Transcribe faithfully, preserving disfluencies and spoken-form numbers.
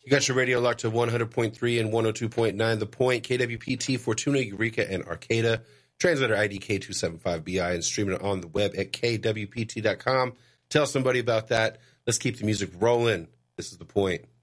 You got your radio locked to one hundred point three and one oh two point nine The Point, K W P T, Fortuna, Eureka, and Arcata. Translator I D K two seven five B I and streaming it on the web at K W P T dot com. Tell somebody about that. Let's keep the music rolling. This is The Point.